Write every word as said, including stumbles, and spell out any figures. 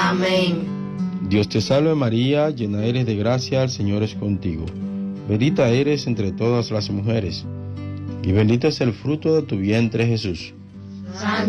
Amén. Dios te salve María, llena eres de gracia, el Señor es contigo. Bendita eres entre todas las mujeres, y bendito es el fruto de tu vientre Jesús. Santa